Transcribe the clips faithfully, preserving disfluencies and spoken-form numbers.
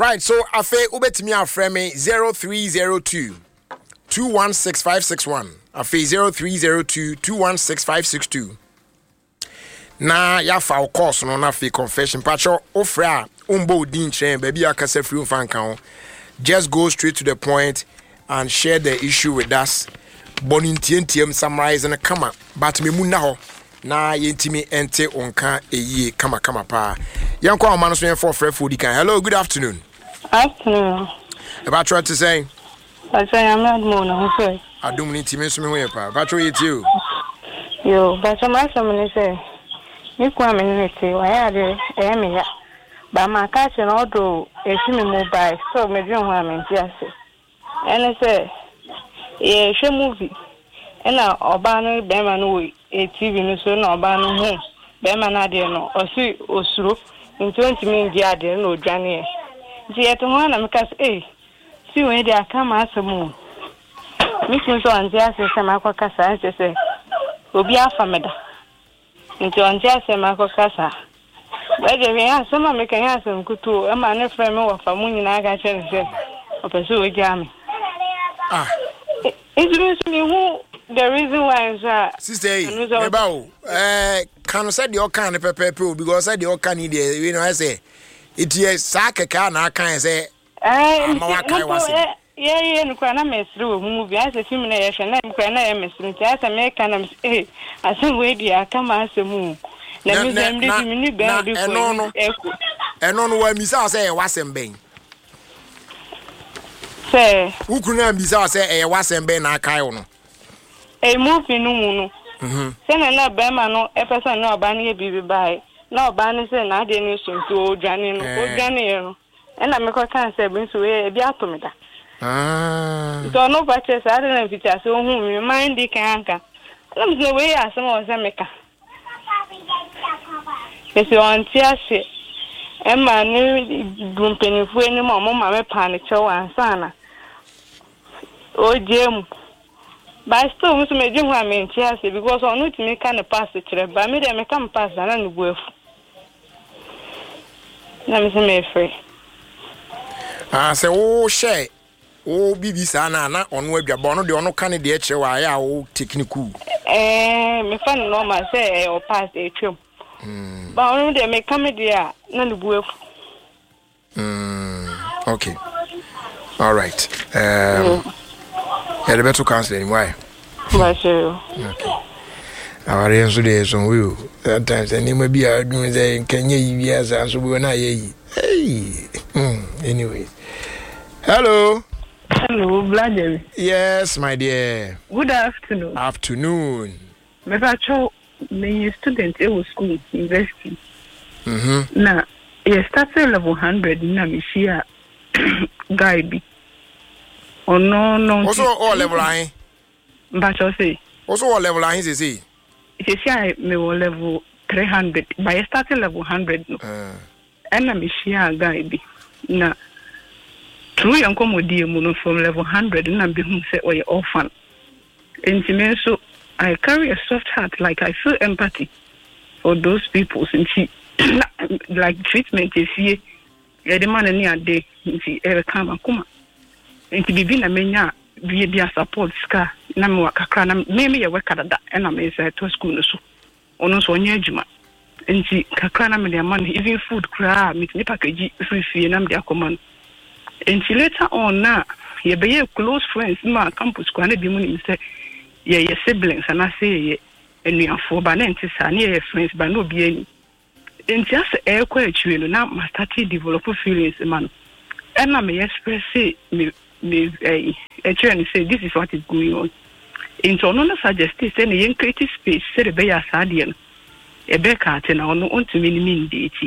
Right, so afe ubetimi afreme zero three zero two two one six five six one. Afe zero three zero two two one six five six two. Na ya fa o course no na fe confession pacho ofra umbo din chen baby akase free fan kan. Just go straight to the point and share the issue with us. Bonin tientiem summarize and kama but me mu na ho na yentimi ente onka eyi kama kama pa. Yanko amano so for free food kan. Hello, good afternoon. Afternoon. About try to say I say I'm not more no say. Adum ni timi so me ho pa. About try it you. Yo, but some some say ni kwa me ni say why are dey eh me ya. Ba ma ka che no do e si me mobile so me dwen ho am nti ase. Ene say e hwe movie. Ena oba no be ma no e T V no so na oba no ho. Be ma na de no o si osuro nti onti me ngi ade no odwane e. Nti eto ho na me ka say eh si we dey aka ma asemu. Mi tun so anti ase se ma kwa kasa ase se obi afa meda. Nti anti ase ma kwa kasa. Weje me ya so ma me kan ya ase mkutu e ma ne frɛ me wo fa mu nyina ga chere se opeso we jam. Ah. It means me who the reason why is that sister eba eh kan say the okan pepepe because say the okan ni dey you know I say it is sakeka na kan say eh yeah yeah no kwa na mesri wo movie I say film na ye hwe na kwa na ye mesri ti asa me kan na eh asa we dia kama asemu na mi dem di mi ni ba di ko eno eno no wa mi sa say wasem ben say ukuru na mi sa say eh wasem ben na kai no e movie no mu no mhm se na na ba ma no e person na oba na ye bibi bai na oba na se na de ni so nti o dwane no o dwane ye no e na me ko kan se bin so e bi atomida ah so no ba che sa de na fita so hu mi mind di kan kan na me so we asem o se meka ese on ti ase e ma ni dumpenifu ni mo mo ma me pa ni che wan sana o jem. But still, Mister Major, I mean, because I know to make kind of pass it, but me, they come pass and then go. Let me say, my free. Ah, say, oh, share. Oh, B B Sana, not on web, your bonnet, the honor candidate, why I will technical. Eh, me find normal say, or pass a trip. But only they may come there, none go. Hmm, okay. All right. Um, yeah, the better counseling. Why? Why sure. Okay. Our answer is on you. Sometimes, and you may be arguing saying, "Can you be as I so when I hey?" Anyway. Hello. Hello, Vladimir. Yes, my dear. Good afternoon. Afternoon. Me facho me student e school university. Mhm. Na, you started level one hundred na me share guide. Oh no no. Also all level line. Mbacho say. Also all level line is say. She say me level three hundred. But I started level one hundred no. Uh. And na me share guide. Na true yankomodi mu no from level one hundred na be hu say oye orphan. Enti so I carry a soft heart, like I feel empathy for those people since like treatment is here. Yeah, the man any a day nti e come akuma. Nti bibi na menya bi dia support ska na me wakakra na me me ye weka dada na me say to school no so ono so onye adwuma nti kakra na me dia man even food kra me ni package free free na me dia command nti later on na ye be ye close friends ma campus kwa na bi mu ni say ye ye siblings and I say ye enuafo ba na nti sa na ye friends ba no bi ani nti as e kwa atwe no na ma start develop feelings man and na me express say me me eh actually say this is what is going on. Into no na suggest say na yen creative space say be ya sadie no e be ka ate na ono ontumi ni min date.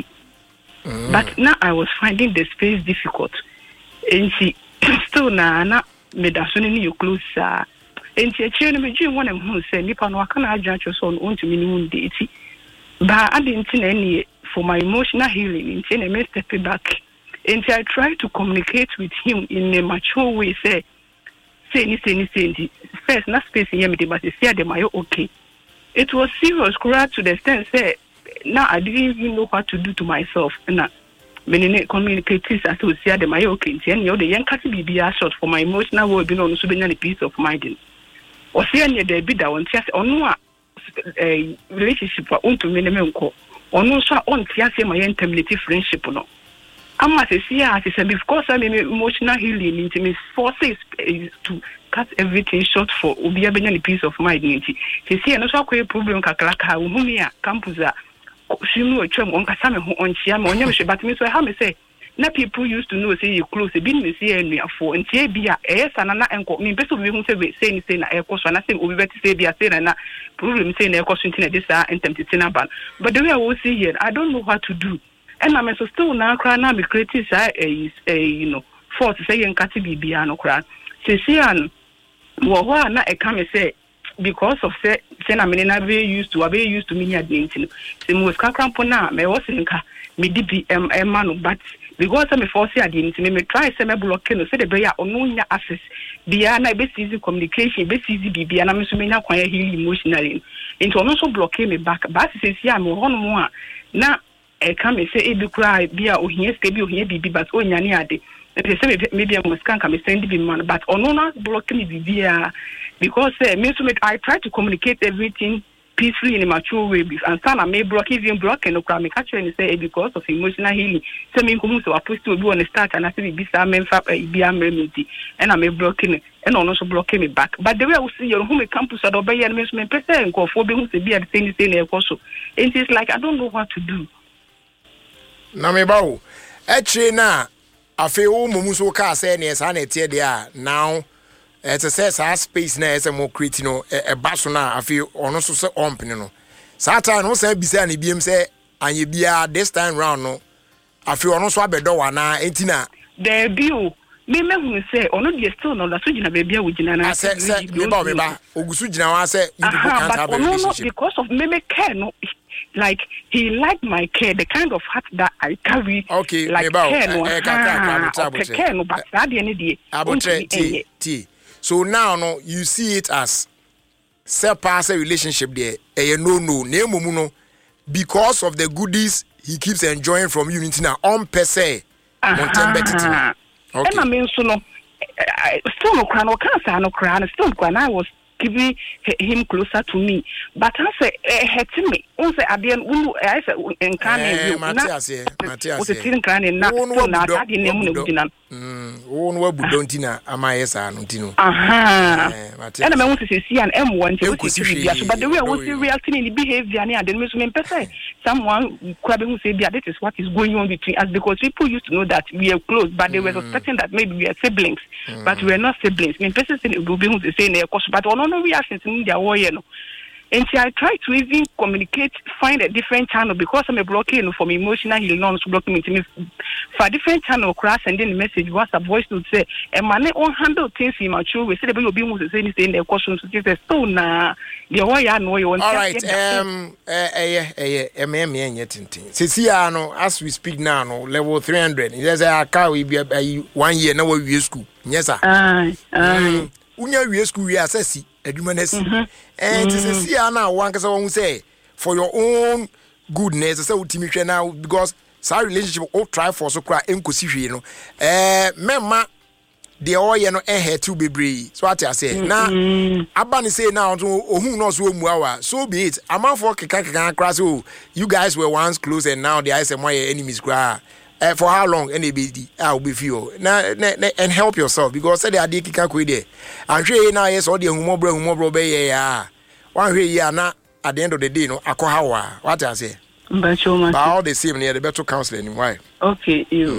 But now I was finding the space difficult. And she still na na me da so ni you close ah. And she actually me dream one am say nipa no aka na adwa cho so ono ontumi ni min date. But I didn't na any for my emotional healing in na me step back. And I try to communicate with him in a mature way. Say, say, ni say, ni say. First, not space in Yamidi, but say, them are okay. It was serious, correct to the extent. Say, now I didn't even know what to do to myself. Now, many communicators as we see the my okay, and you the young cat be a short for my emotional well being on a piece of mind. Or see any day be that one just on one relationship for own to minimum call, or no, so on Tiasi my intimate friendship. No, I must say, as I said, because I'm emotional healing into me forces to cut everything short for be a piece of mind. You see, and also a problem, Kakalaka, Humia, Campus. She knew a chum on Cassam on Chiam on Yamish, but Miss Hammer say, now people used to know, say you close a bin, Miss Yen, for and say be a yes, and an uncle, me best of you say, saying, saying, I cost one, I think we better say, be a saying, and problem saying, I cost in this and tempted Sinaban. But the way I will see here, I don't know what to do. And I'm so still now crying, I'm a creative, is a, you know, for to say, and Catty be piano cry. Say, see, and what not a come and say, because of say say I mean I very used to I very used to me at the internet. The most crampona me was in ka me D M man but because I'm a force at the internet me try say me block no say the be ya ono nya access bia na be easy communication be easy bibia na me so me nya kwan heal emotionally into ono so block me back but say see am hono mo a na e ka me say e bi kura bia ohia stay bi ohia bibi but onya ne ade maybe I must can't come send the man, but on not blocking the via because uh, I try to communicate everything peacefully in a mature way. And some I may block even block and no catch and say because of emotional healing. Some in whom so supposed to be on the start and I say be some men fap be a remedy and I may blocking and also blocking me back. But the way I will see your home campus at obey and miss me and go for being to be at the same thing also. And it's like I don't know what to do. Namibao, actually now. I feel Mumuso car saying yes, and it's there now. As a says, our space now is a more critical a basona. I feel almost so on Pino. Satan no say beside the B M say, and you be this time round. No, I feel almost what bedo na eighteen. There be you. Me me say, or not just still no. That's what you na baby with you. I said, said me ba me ba. Ogusu jina wa say you people can't have a relationship because of me me care no. Like he liked my care, the kind of heart that I carry. Okay, like about, care, no, uh, uh, uh, okay, care, no, but that the end of the day. So now, no, you see it as surpass a relationship there. Eh, no, no, no, no, because of the goodies he keeps enjoying from you. Now, on per se, uh-huh. Okay. And I mean, so no, still no crown, no cancer, no crown, still crown. I was giving him closer to me, but I say, eh, hurt me. I say, I didn't. I say, in Canada, Matthias, Matthias, was a tin cranny. Now, not that in the Hmm. Oh, no, Budontina, Amaya, Nutino. Aha. And I want to see an M one to but the way I was reacting in the behavior, and then Miss Mempesa, someone crabbing who say, yeah, this is what is going on between us because people used to know that we are close, but they were suspecting that maybe we are siblings, but we are not siblings. Mempesa said, it will be who's saying, but on no reactions in their way, no. And see, I try to even communicate, find a different channel because I'm a blocking from emotional healing, non blocking me for a different channel, crash and then the message was a voice to say, and my on handle things in mature. We said, you'll be able to say anything, their questions to say, so now, the way I know you want. All right, um, eh, eh, eh, eh, me, me, and yet, Ceciano, as we speak now, no, level three hundred. There's a car we be one year, now we school. Yes, sir. Aye, aye. Unya we school, we are sassy. Edumanesi and to see now one can say say for your own goodness say ultimate now because our relationship all try for so cry enkosi you know eh memma the all you know eh to be brave so what I say now abani say now ohun no so mu awa so be it amount for keka keka crash oh you guys were once close and now they are some enemies cry. Uh, for how long N A B D I will be feel now and help yourself because say they are taking care there. I'm sure now yes all the humo bro humo bro be yeah one way yeah na at the end of the day no akohawa what I say but all the same near the better counseling why okay you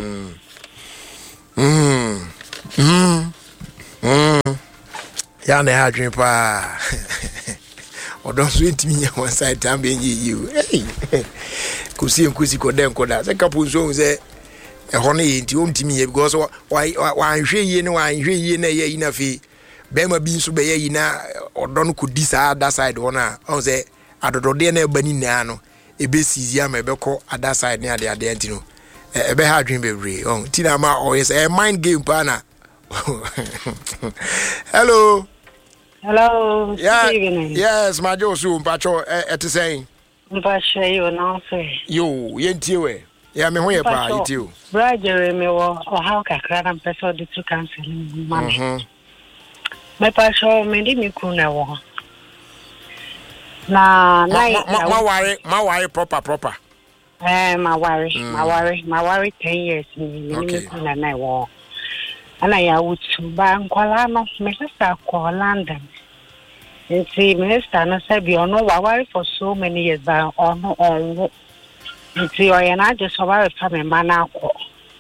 mm mm mm yeah na ha dream pa or don't sweet me one side time being you hey kusi nkusi koden koda se kapunzo ze e hono yi nti ontimi ye because why why hwe yi ne why hwe yi na ye yi na fi be ma bi nso be ye yi na odo no kodi sa other side hona on say adodode na bani na no e be sizi am e be ko other side ne ade ade anti no e be ha dream be re on ti na ma o yes a mind game pa na hello hello yeah yes my Josu mpacho e te saying Mbasha you now say yo yentie we Yeah, me ho ye pa itio. Brother me wo o how kakra na person de to cancel ma. Mhm. Me pa show me di mi ku na wo. Na na ma worry, ma worry proper proper. Eh ma worry, ma worry, ma worry ten years ni mi ku na na wo. Ana ya wutu ba nkwala no me sister ko London. Nti minister no say bi ono wa worry for so many years ba ono on. Nti o ya na je so ba fa me ma na akọ.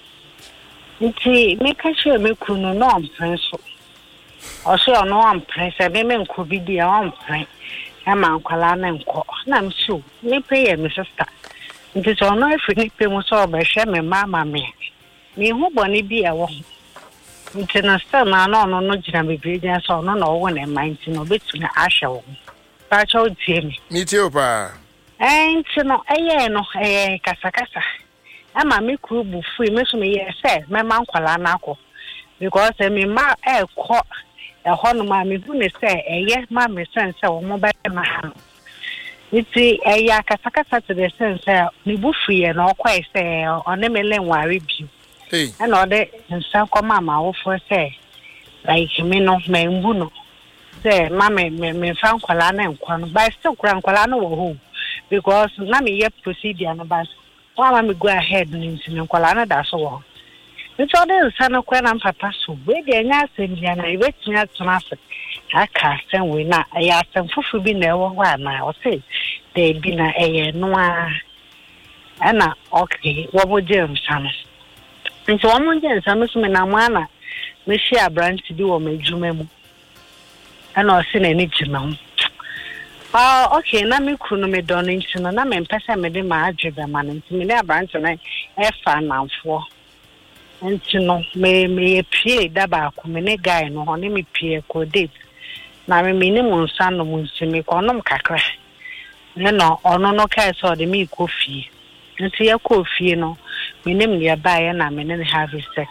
Nti me ka sure me kunu no ampreso. O se ono ampresa be me nko bi dia ampre. E ma nkwala na nko. Na me so me pay me sister. Nti so ono afi ni pe mu so ba hwe me mama me. Me hu boni bi e wo. Nti na still na no no no gina me bi dia so ono no wo na mind no betu na ahwe wo. Ba cha o tie me. Me tie pa. Nti no eye no eh kasa kasa. Ama me kru bu free me so me ye say me man kwala na akọ because me ma e kọ e ho no ma me hu ne say eye ma me sense wo mo ba ma ha. Nti eye kasa kasa to the sense me bu free na okwa say one me le nware bi. Hey. And ode nsan ko mama wo for say like me no me mbu no. Say ma me me fan kwala na nkwa no but still kura kwala no wo home because na me ye procedure no but Why me go ahead and nkwala na da so wo. Nti ode nsa no kwa na papa so. We de nya asem bia na ibetinya tona se. Aka sen we na ya asem fufu bi na ewo hwa na o se de bi na eye no a. Ana okay, wo bo je nsa no. Nti wo mo je nsa no so me na mo ana me share branch bi wo madwuma mu. Ana o se na ni jima ho. Ah, okay, na me kunu me don nti no na me mpesa me de ma adwebe ma nti me na branch na e fa nanfo. Nti no me me pie da ba ku me ne guy no ho ne me pie ko date. Na me me ni mo nsa no mo nti me ko nom kakra. Ne no ono no kai so de me ko fie. Nti ya ko fie no me ne me ba ya na me ne have sex.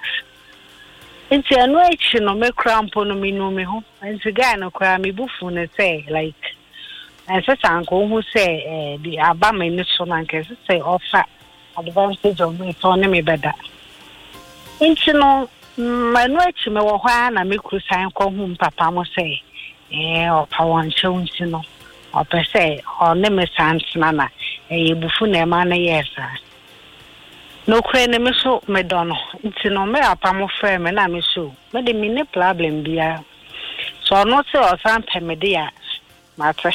Nti anu echi no me crampo no me no me ho. Nti guy no kwa me bufu ne say like and so sanko who say eh the abama ni so na nke say offer advantage of me to ne me beda. Nti no manu echi me wo hwa na me krusan ko hu papa mo say eh opa won chew nti no opa say o ne me santsna na eh bufu na ma na yesa. No kre ne me so me dono nti no me apa mo frɛ me na me so me de me ne problem bia so no say o san pe me dia matre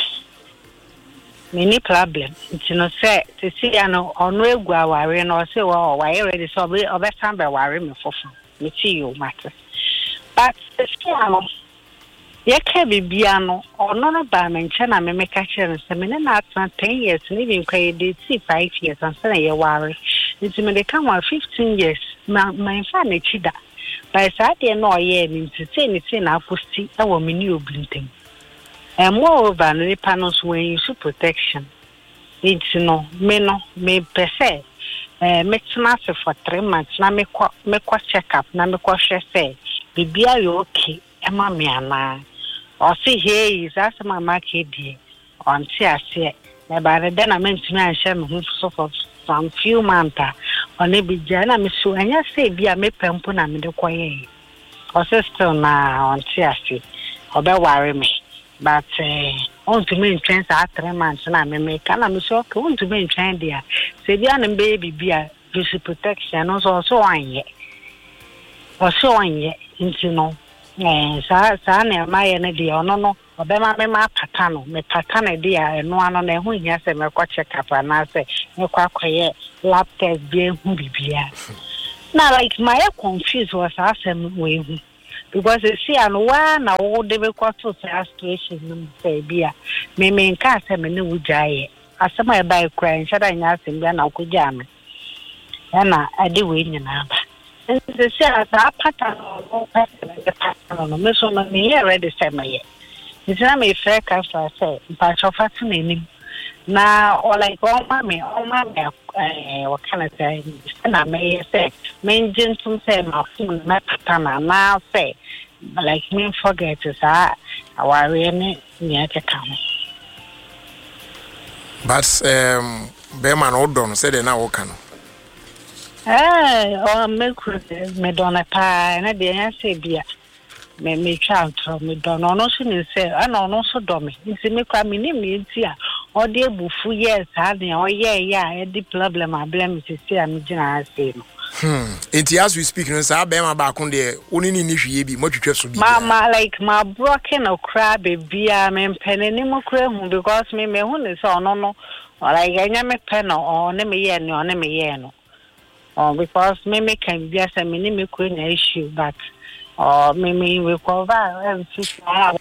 many problem. It's no say to see ano ono egu aware no say wo why ready so be obesan be ware me fofo me see you matter but see ano ye ka bibia no ono no ba me nche na me meka chere se me na at ten years ni bi nkwa dey see five years and say ye ware it's me dey come fifteen years ma my fa na chida by say no ye ni say ni say na aposti e wo me ni oblintem. And moreover, the panels when you use protection, it's no, me no, me per se, eh, me tnase for three months, na me kwa, me kwa check up, na me kwa share say, bibi are you okay, ema me ana, or see here is as my market dear, on see I say, by the then I meant to me and share me so for some few months, or maybe Jana me so, and I say, be a me pempuna me the quiet, or sister na on see I see, or be worry me. But eh on to me train sa three months na me me kana me so ko on to me train dia se bia na baby bia use protection no so so anye o so anye nti no eh sa sa na ma ye na dia ono no obema me ma pata no me pata na dia eno ano na ehu nya se me kwa check up na se me kwa kwaye lab test bi ehu bibia na like my confused was asem we hu because you see and one na wo de be kwato situation no say bia me me nka say me ne wujaye asema e bai kra nshada nya asem bia na okugya me na ade we nyina ba nse see asa pata no person the pattern no me so na me here ready say me it's na me fair ka say pa chofa tu nenim na or like all mommy all mommy eh what can I say na me say me gentle say my phone my pattern na say like me forget is ah our really near to come but um be man odon say they na wo kan Eh, o me kru me dona pa na de yan se bia. Me me twa utro me dona no so ni se ana no so do me. Nti me kwa me ni me nti a o de ebufu yes ha de o ye ya e di problem ablem se se a me gina ase no. Hmm. Inti as we speak, no say be ma ba kon de oni ni ni hwie bi motwetwe so bi. Mama like my broken or crab be a me penny mo hu because me me hu ni so no no like anya me pen or ne me ye no ne me ye no. Oh because me me can be as me ni me kru na issue but or me me we cover and sit na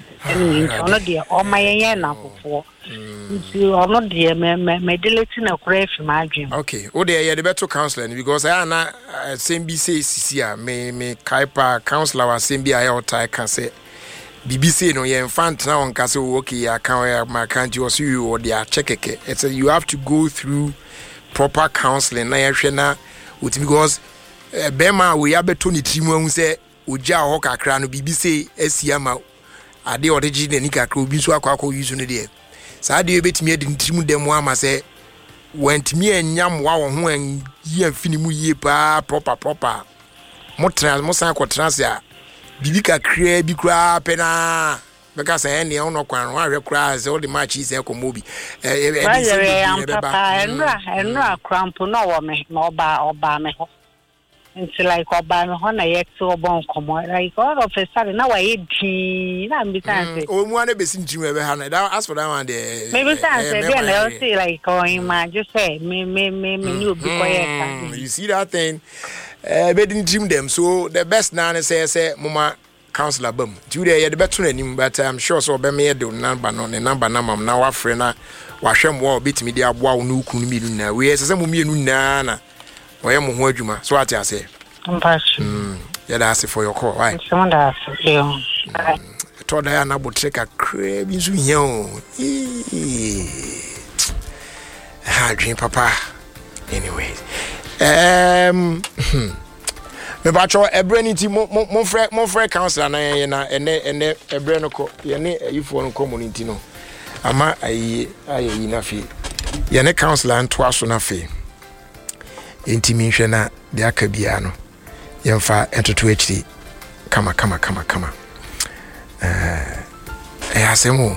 no dey o my ye na fofo. You are not dear, me me deleting a crave from my dream. Okay, oh, there, the better counseling because I am not same B C C me me Kaipa counselor was same be I or tie can say B B C no ye infant now on castle okay, I can't my country or you or they are check it. It's a, you have to go through proper counseling. Na yeshena with because Bema we have Tony Timo say Uja Hoka Crano B B C Esiama Ade or the Nika Krubi so akwa use no there. Sa de betimi ade ntimu dem ama se wantimi anyam wa wo ho an yi afinimu yie pa proper proper mo trans mo san ko trans ya bibi kakra bi kura pena beka se ene ono kwan wa hwe kura se all the match is e komobi e e e papa enra enra cramp no wo me no oba oba me ho nti like oba me ho na ye ti obon komo like all of a sudden now I eat na mbi say o mu ane besi ntimu ebe ha na that as for that one there maybe say dey na say like going ma just say me me me me you be quiet. You see that thing eh be din team them so the best na ne say say mama counselor bam you there you the better anim but I'm sure so be me the number no ne number na mam na wa frɛ na wa hwɛ mo obetimi de aboa wo no kunu mi na we say mo mienu na na oye mo ho adwuma so ati ase compassion mm yeah that's it for your call right someone that you to da na botre ka kra bi so hia o ha dream papa anyway um me ba cho ebrenity mo mo frɛ mo frɛ counselor na ye na ene ene ebre no ko ye ne ayifo no community no ama ayi ayi na fi ye ne counselor nto aso na fi intimi hwe na de aka bia no yemfa entoto echi kama kama kama kama eh eh asemu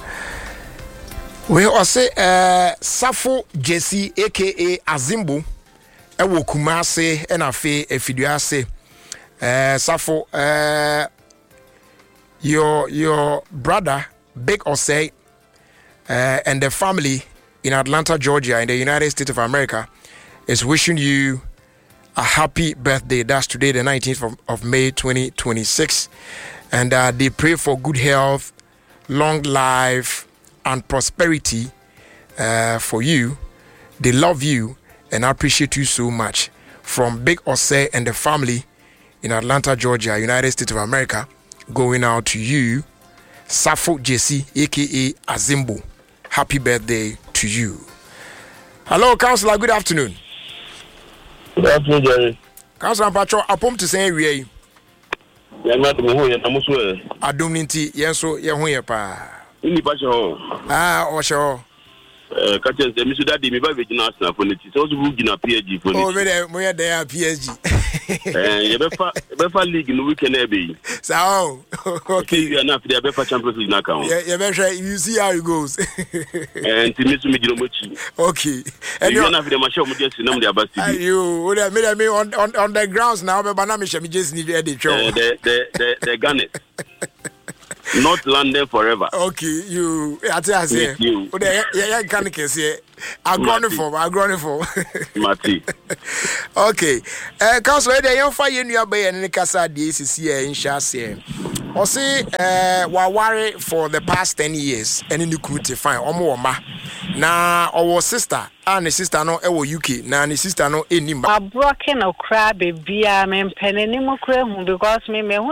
we ose eh Safo Jesse aka Azimbo ewo Kumase e na fe efiduase eh Safo eh your your brother Big Osei uh, and the family in Atlanta, Georgia in the United States of America is wishing you a happy birthday. That's today, the nineteenth of, of May, twenty twenty-six. And uh, they pray for good health, long life, and prosperity uh, for you. They love you and appreciate you so much. From Big Osei and the family in Atlanta, Georgia, United States of America, going out to you, Safo Jesse, aka Azimbo. Happy birthday to you. Hello, Councillor. Good afternoon. Good afternoon, Jerry. Councillor Pacho, apom to say we. Ya na to ho ya na mo so e. Adom nti yen so ye ho ye pa. Ni pa cho. Ah, o sho. Eh, ka chen se mi so daddy mi ba be gina Arsenal for niti. So so bu gina P S G for niti. Oh, me dey mo ye dey P S G. Eh, ye be fa be fa league no weekend e be. So, okay. You na fi dey be fa Champions League na kan. Yeah, you better you see how it goes. Eh, nti mi so mi gina mo chi. Okay. And you na fi dey ma show mo jersey na mo dey abasti. You, we dey me me on on on the grounds now be na me show me jersey ni dey show. Eh, the the the the Ghana. Not London forever. Okay, you. I tell you, you. Oh, yeah, yeah, can you say? I'm going for. I'm going for. Mati. Okay. Uh, Councillor, the young fire in your bay and the casa D C C in Shassi. Or say, uh, wa worry for the past ten years, and in the crew to find Omo Ma. Na our sister, and the sister no ewo U K, na the sister no any. A broken or crab, baby, I'm in penny mo because me me